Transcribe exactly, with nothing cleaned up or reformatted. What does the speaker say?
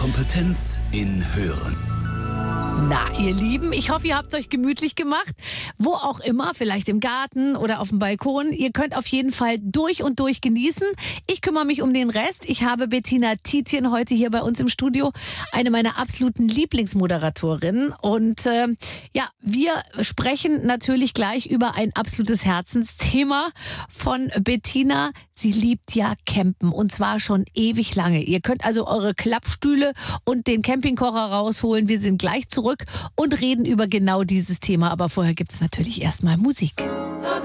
Kompetenz in Hören. Na, ihr Lieben, ich hoffe, ihr habt es euch gemütlich gemacht. Wo auch immer, vielleicht im Garten oder auf dem Balkon. Ihr könnt auf jeden Fall durch und durch genießen. Ich kümmere mich um den Rest. Ich habe Bettina Tietjen heute hier bei uns im Studio, eine meiner absoluten Lieblingsmoderatorinnen. Und äh, ja, wir sprechen natürlich gleich über ein absolutes Herzensthema von Bettina. Sie liebt ja Campen und zwar schon ewig lange. Ihr könnt also eure Klappstühle und den Campingkocher rausholen. Wir sind gleich zurück und reden über genau dieses Thema. Aber vorher gibt es natürlich erstmal Musik.